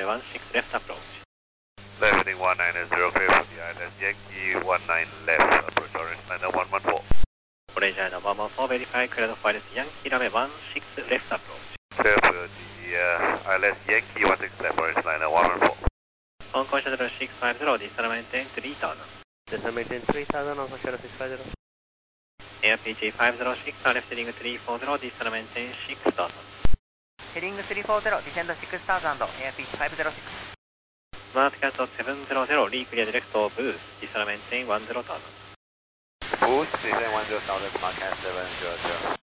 16 left approach. Left heading 190, clear for the ILS Yankee 19 left, approach orange liner 114. Orange liner 114, verify, cleared for ILS Yankee runway 16 left approach. Clear for the ILS Yankee 16 left, orange liner 114. On caution 650, descend maintain 3000. Descend maintain 3000 on caution 650. AirPG 506, left heading 340, descend maintain 6000. Heading 340, descend 6000, AirPG 506. Smart Cat 700, re-clear direct boost, descend maintain 10,000. Boost, descend 10,000, Smart Cat 700.